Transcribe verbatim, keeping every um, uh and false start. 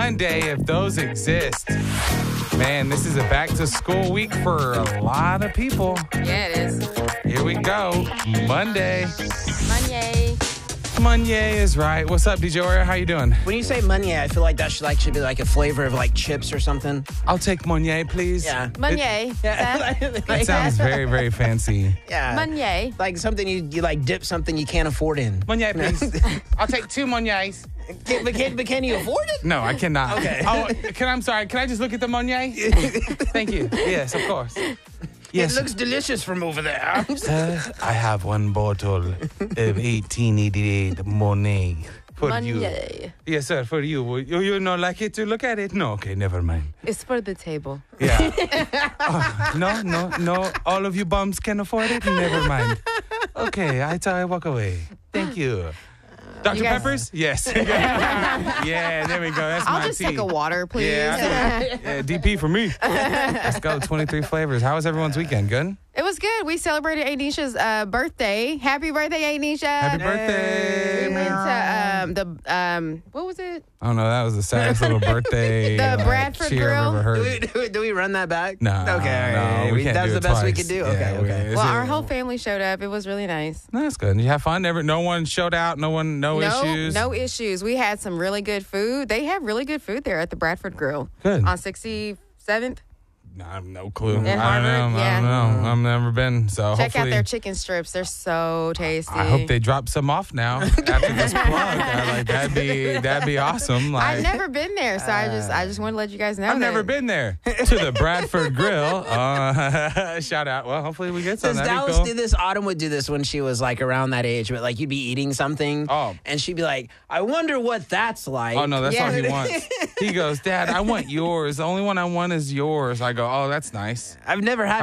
Monday, if those exist. Man, this is a back-to-school week for a lot of people. Yeah, it is. Here we go. Monday. Monday. Monday is right. What's up, D J Warrior? How you doing? When you say Monday, I feel like that should like should be like a flavor of like chips or something. I'll take Monday, please. Yeah. Monday. Yeah. It sounds very, very fancy. Yeah. Monday. Like something you, you like dip something you can't afford in. Monday, please. I'll take two Mondays. Can, but, can, but can you afford it? No, I cannot. Okay. Oh, can I'm sorry. Can I just look at the Monday? Thank you. Yes, of course. Yes. It looks delicious from over there. Uh, I have one bottle of eighteen eighty-eight Monet for Monday. you. Yes, sir, for you. You, you not like it to look at it? No, okay, never mind. It's for the table. Yeah. Oh, no, no, no. All of you bums can afford it? Never mind. Okay, I, t- I walk away. Thank you. Doctor guys- Peppers? Yes. Yeah, there we go. That's I'll my just tea. take a water, please. Yeah. Yeah, D P for me. Let's go. twenty-three flavors. How was everyone's weekend? Good? It was good. We celebrated Anisha's uh, birthday. Happy birthday, Anisha. Happy birthday. We went to um, the, um, what was it? Oh, no, that was the saddest little birthday. The like, Bradford cheer I've Grill? ever Do heard. we, do, we, do we run that back? No. Okay. all right. No, we We- can't that was do the it best we twice. could do? Yeah, Okay, we- okay. it's Well, a- our whole family showed up. It was really nice. No, that's good. You have fun? Never, no one showed out? No one, no, no, issues? no issues. We had some really good food. They have really good food there at the Bradford Grill. Good. On sixty-seventh. No, I have no clue. In I don't Harvard? know. I Yeah. don't know. I've never been. So Check hopefully, out their chicken strips. They're so tasty. I hope they drop some off now after this plug. I, like that'd be that'd be awesome. Like I've never been there, so I just I just want to let you guys know. I've that. never been there to the Bradford Grill. Uh, shout out. Well, hopefully we get some. Does That'd be Dallas cool. do this? Autumn would do this when she was like around that age, but like you'd be eating something, Oh. and she'd be like, "I wonder what that's like." Oh no, that's Yeah. all he wants. He goes, Dad, I want yours. The only one I want is yours. I go, oh, that's nice. I've never had